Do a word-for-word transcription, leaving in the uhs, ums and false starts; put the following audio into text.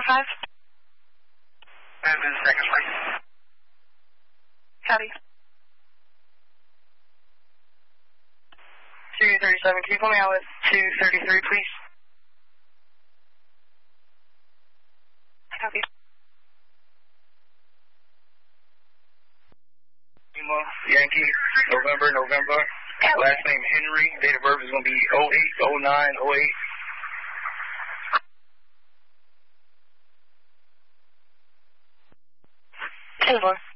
five. Seven seconds, please. Copy. two thirty-seven, can you pull me out with two thirty-three, please? Copy. Lima, Yankee, November, November. Last name Henry. Date of birth is going to be oh eight, oh nine, oh eight. ten four.